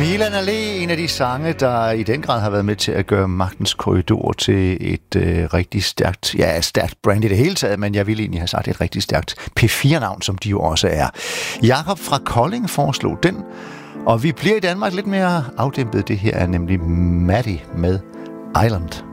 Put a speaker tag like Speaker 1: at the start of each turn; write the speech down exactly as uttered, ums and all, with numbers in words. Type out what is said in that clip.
Speaker 1: Milan Allé, en af de sange, der i den grad har været med til at gøre Magtens Korridor til et øh, rigtig stærkt, ja, stærkt brand i det hele taget, men jeg ville egentlig have sagt et rigtig stærkt P fire navn, som de jo også er. Jakob fra Kolding foreslog den, og vi bliver i Danmark lidt mere afdæmpet. Det her er nemlig Maddie med Island.